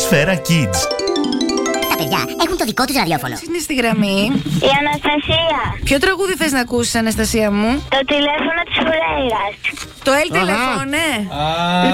Σφαίρα Kids. Τα παιδιά έχουν το δικό τους ραδιόφωνο. Είναι στη γραμμή. Η Αναστασία. Ποιο τραγούδι θες να ακούσεις, Αναστασία μου? Το τηλέφωνο της Φουρέιρας. Το El Telephone, ναι.